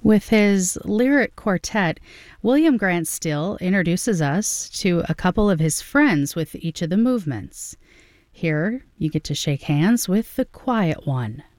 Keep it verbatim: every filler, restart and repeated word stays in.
With his lyric quartet, William Grant Still introduces us to a couple of his friends with each of the movements. Here, you get to shake hands with the quiet one.